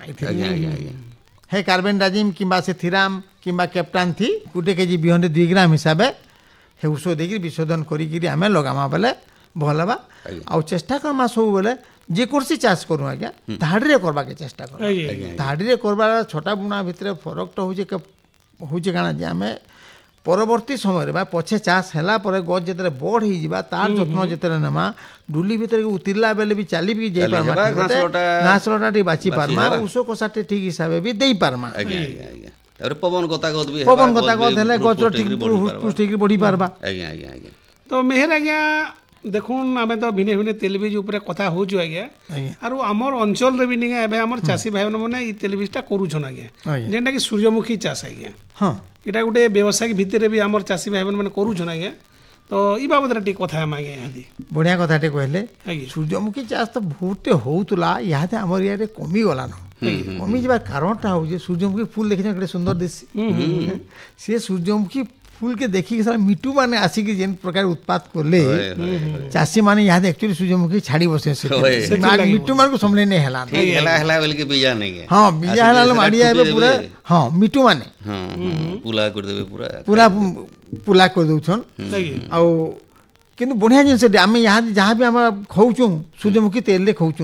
हे carbendazim किंबा से थीराम किंबा कैप्टान थी गोटे केजी बिहन 2 ग्राम हिसाब हे ଔଷଧ ଦେଇକି ବିଶୋଧନ କରିକିରି ଆମେ ଲଗାମା ବେଲେ ଭଲ ହେବା ଆଉ ଚେଷ୍ଟା କର୍ମା ସବୁବେଲେ ଯେକୌଣସି ଚାଷ କରୁ ଆଜ୍ଞା ଧାଡ଼ିରେ କରବାକେ ଚେଷ୍ଟା କର ଧାଡ଼ିରେ କରବାର ଛୋଟା ବୁଣା ଭିତରେ ଫରକଟା ହଉଛେ କାଣା ଯେ ଆମେ ପରବର୍ତ୍ତୀ ସମୟରେ ବା ପଛେ ଚାଷ ହେଲା ପରେ ଗଛ ଯେତେବେଳେ ବଡ଼ ହେଇଯିବା ତାର ଯତ୍ନ ଯେତେବେଳେ ନେମା ଡୁଲି ଭିତରେ ଉତିରିଲା ବେଲେ ବି ଚାଲି ବି ଯାଇପାରମା ଘାସ ଲଟା ଟିକେ ବାଛି ପାରମା ଔଷ କଷାଟେ ଠିକ୍ ହିସାବରେ ବି ଦେଇପାରମା ପବନ ଗତାଗତ ହେଲେ ଗଛ ଠିକ୍ ବଢ଼ି ପାରବା। ତ ମେହେର ଆଜ୍ଞା দেখুন আমি তো ভিনে ভিনে তেলবীজ উপরে কথা হচ্ছু আজ্ঞা আর আমার অঞ্চলরে বি নিয়ে এবে আমার চাষী ভাই মানে এই তেলবীজটা করুছন আজ্ঞা যেটা কি সূর্যমুখী চাষ আজ্ঞা এটা গোটে ব্যবসায়িক ভিতরে বি আমার চাষী ভাই মানে করুছন আজ্ঞা তো এই বাবদরে টিকে কথা আমি আজ্ঞা ইহাদি বঢ়িয়া কথাটে কহিলে সূর্যমুখী চাষ তো বহুতে হউতুলা ইহাতে আমার ইয়ারে কমি গলান কমি যাবার কারণটা হচ্ছে সূর্যমুখী ফুল দেখেছেন কেটে সুন্দর দিশি সে সূর্যমুখী ফুল के देखिए सारा मिट्टू माने आसिक जेन प्रकार उत्पाद करले चाषी माने यहाँ एक्चुअली सूर्यमुखी छाड़ी बसे मिट्टू मान को समझे नहीं हला हला बोल के बीजा नहीं है हां बीजा हला माड़ी आबे पूरा हां मिट्टू माने पुला कर देबे पूरा पुला कर दउछन आ किंतु बढ़िया जिन से आमे यहाँ जहाँ भी हम खाऊचु सूर्यमुखी तेल ले खाऊचु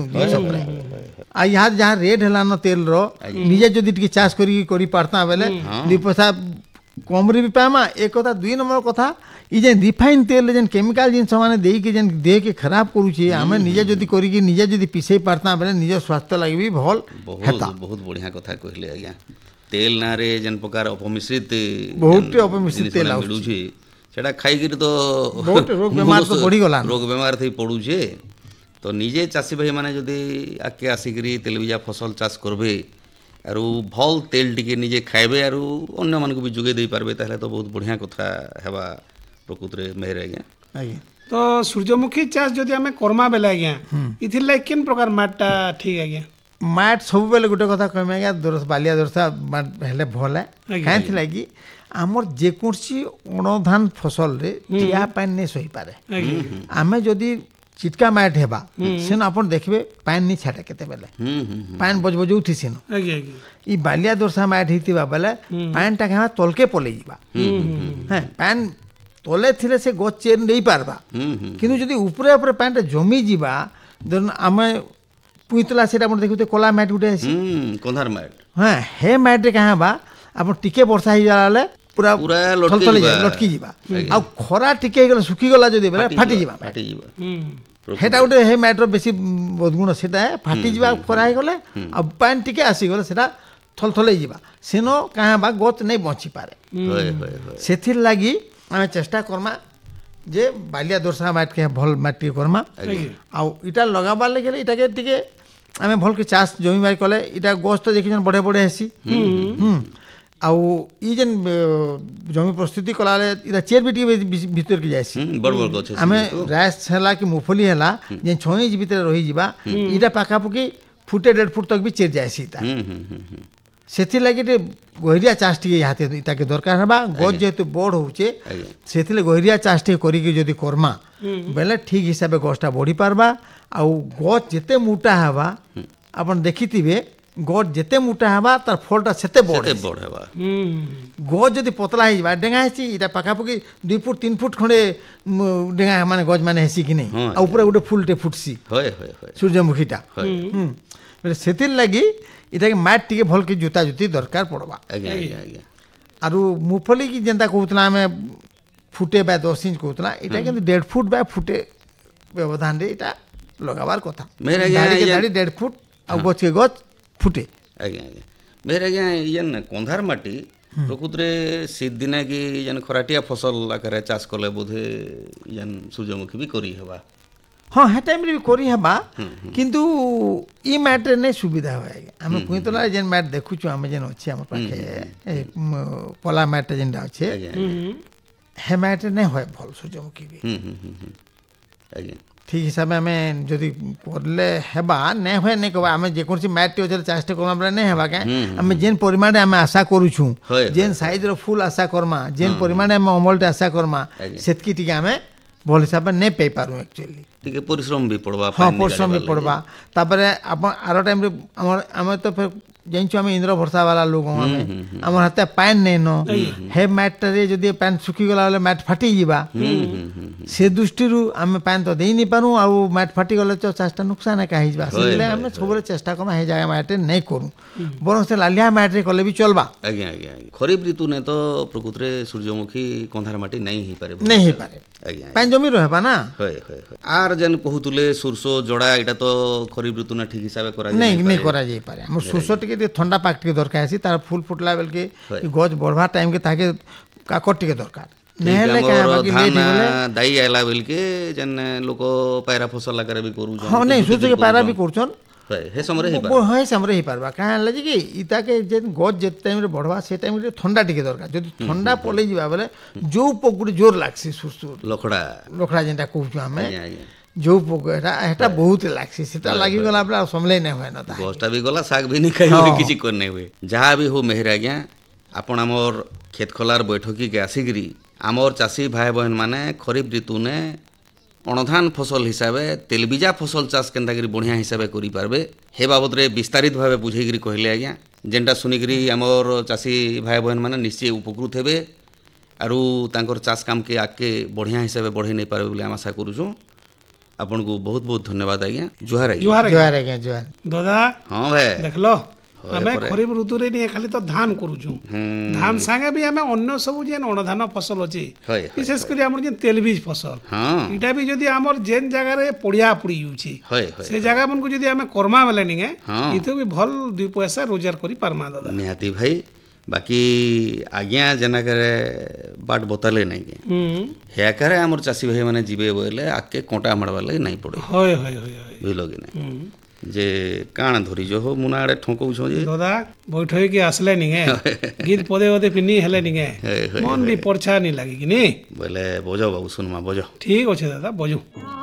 आ यहाँ जहाँ रेट हला न तेल रो निजे जदी टिके चाष करी पारता बेले दी पैसा कमरे भी पामा एक कथा 2 नंबर कथा ई जे रिफाइन तेल जेन केमिकल जिन सामान देई के जेन देह के खराब करूची हमें निजे जदी करी के निजे जदी पिसे पारता बेले निजे स्वास्थ्य लागि भी भल हेता बहुत बढ़िया कथा कहले आज्ञा तेल ना रे जेन प्रकार अपमिश्रित बहुत अपमिश्रित तेल मिलुची सेटा खाई के तो बहुत रोग बीमार तो बढ़ी गला रोग बीमार थई पडुचे तो निजे चासी भाई माने जदी आके आसिकरी तेलबिजा फसल चाष करबे आरु भल तेल टिके निजे खाइबे आरु अन्य मानक भी जोगे दे पारबे ताहले तो बहुत बढ़िया कथा हेबा प्रकृतरे मेहर आज्ञा तो सूर्यमुखी चाष जदि आमे कर्मा बेले आज्ञा इथिर लाई केन प्रकार माटटा ठीक आज्ञा माट सब बेले गुटे कथा कहमे आज्ञा दोरस बालिया दोरसा माट हेले भल है काहे थि लागी हमर जे कोनसी अणधान फसल रे टिया पानी ने सही पारे आमे जदि चिटका मैट हेबा सेन अपन देखबे पानी नहीं छाटे केते बेले पानी बजबज उठी सेन ई बालिया दोरसा मैट हितिबा बेले पानी टा का तलके पले जीबा हैं पानी तले थिले से गच चेर नहीं पारबा किंतु जदी ऊपरे ऊपरे पानी जमी जीबा देन आमे पुइतला सेटा अपन देखते कोला मैट गुटे आसी कोंधार मैट हां हे मैट कहा बा अपन टिके वर्षा ही जालाले पूरा लटकी जीबा आ खरा टिके गला सुखी गला जदी बेले फाटी जीबा हेटा उठे हे मैटर बेसी बदगुण सेटा फाटी जीबा खरा ही गले आ पानी टिके आसी गले सेटा थलथले जीबा सेनो कहा बा गच नहीं बची पारे सेथिर लागी आमे चेष्टा करमा जे बालिया दोरसा मैट के भल माटी करमा आ इटा लगाबार लगे इटा के टिके आमे भल के चाष जमी बाई कले इटा गछ तो देखि बड़े बड़े हेसी आउ ई जेन जमी प्रस्तुति कलाले इदा चेर बिटी भीतर के जायसी बड़ बड़ गछ हमें राइस हला कि मुफली हला जेन 6 इंच भीतर रही जीवा इदा पाका पकी फुटे 1.5 फुट तक भी चेर जायसी ता सेथि लागि ते गहिरिया चाष टी हाते इता के दरकार हबा गछ जेतु बड़ होचे सेथि ले गहिरिया चाष टी करी के जदी कर्मा बेले ठीक हिसाबे गछटा बढ़ी पारबा आउ गछ जेते मोटा हबा अपन देखितिबे गछ जेते मोटा हबा तार फलटा सेते बड़ हेबा गछ जदी पतला ही बा डेंगा हेसी इटा पाका पकी 2 फुट 3 फुट खंडे डेंगा माने गछ माने हेसी कि नहीं आ ऊपर उडे फुलटे फुटसी होय सूर्यमुखीटा बेले सेतिर लागि इटा के माट टिके भल के जूता जुती दरकार पड़बा आज्ञा आरु मुफली की जेंता कहतला हमें फुटे बा 10 इंच कहतला इटा के 1.5 फुट बा फुटे व्यवधान रे इटा लगाबार कथा मेरे गाड़ी के गाड़ी 1.5 फुट आ गछ के गछ फुटे आज्ञा मेरे आज्ञा येन कंधार माटी प्रकृतरे शीत दिना की जेन खराटिया फसल आकारे चाष कले बोधे जेन सूर्यमुखी भी करी हेबा हाँ हे टाइम रे भी करी हेबा किंतु ई मैट रे नहीं सुविधा होय हम कुइतला जेन मैट देखुछु हम जेन अछि हम पाखे पला मैट जेन अछि हे मैट नहीं होय भल सूर्यमुखी भी आज्ञा ठीक हिसाब में हमें जदि करले हेबा नहीं होय नहीं कहबा हमें जे कोनसी मैट टे चाष्ट करबा बले नहीं हेबा के हमें जेन परिमाण हमें आशा करूछु जेन साइज रो फुल आशा करमा जेन परिमाण हमें अमलटे आशा करमा सेतकी टिके हमें भल हिसाब में नहीं पे पारू एक्चुअली टिके परिश्रम भी पड़बा हां परिश्रम भी पड़बा तापरे अपन आरो टाइम रे हम तो फिर ଜାଣିଛୁ ଆମେ ଇନ୍ଦ୍ର ଭର୍ଷା ବାଲା ଲୋକ ଆମେ ଆମର ହାତେ ପାନ୍ ନେଇ ନ ହେ ମ୍ୟାଟ୍ରେ ଯଦି ପାନ୍ ଶୁଖିଗଲା ବେଲେ ମ୍ୟାଟ୍ ଫାଟିଯିବା ସେ ଦୃଷ୍ଟିରୁ ଆମେ ପାନ୍ ତ ଦେଇ ନି ପାରୁ ଆଉ ମ୍ୟାଟ୍ ଫାଟିଗଲେ ତ ଚାଷଟା ନୁକସାନ ଏକା ହେଇଯିବା ସେଥିଲାଗି ଆମେ ସବୁବେଳେ ଚେଷ୍ଟା କମା ହେ ଜାଗା ମ୍ୟାଟ୍ରେ ନେଇ କରୁ ବରଂ ସେ ଲାଲିଆ ମ୍ୟାଟ୍ରେ କଲେ ବି ଚଲବା। ଆଜ୍ଞା ଆଜ୍ଞା ଖରିଫ ଋତୁ ନେ ତ ପ୍ରକୃତରେ ସୂର୍ଯ୍ୟମୁଖୀ କନ୍ଧାର ମାଟି ନାଇଁ ହେଇପାରେ ନେଇ ହେଇପାରେ ଆଜ୍ଞା ପାନ୍ ଜମି ରହିବା ନା ହଏ ହଏ ହଏ ଆର୍ ଯେନ୍ କହୁଥିଲେ ସୋରଷ ଜଡ଼ା ଏଇଟା ତ ଖରିଫ ଋତୁ ନା ଠିକ୍ ହିସାବେ କରାଯାଏ ନେଇ କରାଯାଇପାରେ ଆମର ସୋର୍ଷ ଟିକେ ଥଣ୍ଡା ପାଗ ଟିକେ ଦରକାର ଅଛି ତାର ଫୁଲ ଫୁଟଲା ବେଲକେ ଗଛ ବଢ଼ବା ଟାଇମ୍କେ ତାକେ କାକର ଟିକେ ଦରକାର ନେହେଲେ ଧାନ ଦାଇ ଆଇଲା ବେଲକେ ଯେନ୍ ଲୋକ ପାୟରା ଫସଲ ଆକାରେ ବି କରୁଛନ୍ ହଁ ନାଇଁ ସୋର୍ଷକେ ପାୟରା ବି କରୁଛନ୍ ହେ ସମୟରେ ହେ ସମୟରେ ହେଇପାରବା କାଁ ହେଲା ଯେ କି ଇତାକେ ଯେନ୍ ଗଛ ଯେତେ ଟାଇମ୍ରେ ବଢ଼ବା ସେ ଟାଇମ୍ରେ ଥଣ୍ଡା ଟିକେ ଦରକାର ଯଦି ଥଣ୍ଡା ପଲେଇ ଯିବା ବେଲେ ଯୋଉ ପୋକ ଗୋଟେ ଜୋର ଲାଗ୍ସି ସୁର୍ଷ ଲଖଡ଼ା ଯେନ୍ଟା କହୁଛୁ ଆମେ ଯୋଉ ପୋକ ହେଟା ବହୁତ ଲାଗ୍ସି ସେଟା ଲାଗିଗଲା ବେଲେ ଆଉ ସମ୍ଭଲେଇ ନାଇଁ ହୁଏ ନା ଗଛଟା ବି ଗଲା ଶାଗ ବି ନାଇଁ ଖାଇ ହୁଏ କିଛି କରି ନାଇଁ ହୁଏ ଯାହା ବି ହଉ ମେହେର ଆଜ୍ଞା ଆପଣ ଆମର୍ କ୍ଷେତ ଖୋଲାର ବୈଠकीके ଆସିକିରି ଆମର୍ ଚାଷୀ ଭାଇ ବହନ ମାନେ ଖରିଫ ଋତୁନେ ଅଣଧାନ ଫସଲ ହିସାବେ ତେଲବିଜା ଫସଲ ଚାଷ କେନ୍ତାକରି ବଢ଼ିଆ ହିସାବେ କରିପାରବେ ହେ ବାବଦରେ ବିସ୍ତାରିତ ଭାବେ ବୁଝେଇକିରି କହିଲେ ଆଜ୍ଞା ଯେନ୍ଟା ଶୁଣିକିରି ଆମର୍ ଚାଷୀ ଭାଇ ବହନ ମାନେ ନିଶ୍ଚୟ ଉପକୃତ ହେବେ ଆରୁ ତାଙ୍କର ଚାଷ କାମକେ ଆଗକେ ବଢ଼ିଆ ହିସାବେ ବଢ଼େଇ ନେଇ ପାରବେ ବୋଲି ଆମେ ଆଶା କରୁଛୁଁ ଆପଣଙ୍କୁ ବହୁତ ବହୁତ ଧନ୍ୟବାଦ ଆଜ୍ଞା ଜୁହାର ଆଜ୍ଞା ଜୁହାର ଦାଦା ହଁ ଭାଇ ଦେଖଲ ଆମେ ଖରିଫ ଋତୁରେ নিয়ে খালি তো ধান করুছু ধান সাঙ্গে বি আমি অন্য সবু যে অনধান ফসল আছে বিশেষ করে আমার যে তেলবীজ ফসল এটা বি যদি আমার যেন জায়গায় পড়িয়া পড়ি যাচ্ছে সে জায়গা মনকু যদি আমি কর্মা বেলে নিয়ে ইতো বি ভাল দুই পয়সা রোজগার করি পারমা দাদা নিহাতি ভাই বাকি আজ্ঞা যেনাকারে বাট বতালে নাই হেয়াকারে আমার চাষী ভাই মানে ଯିବେ ବୋଇଲେ ଆଗକେ କଣ୍ଟା ମାଡ଼ବାର୍ ଲାଗି ନାଇଁ ପଡ଼େ হয় হয় হয় ବୁଝିଲ କି ନାଇଁ ଯେ କାଣା ଧରିଛ ହୋ ମୁନା ଆଡ଼େ ଠଙ୍କଉଛ ଯେ ଦାଦା ବୈଠକି ଆସିଲେ ନିଙ୍ଗେ ଗୀତ ପଦେ ପଦେ ପିନି ହେଲେ ନିଙ୍ଗେ ମନ ବି ପର୍ଛା ନି ଲାଗି କି ନି ବୋଇଲେ ବଜ ବାବୁ ଶୁନମା ବଜ ଠିକ ଅଛି ଦାଦା ବଜୁ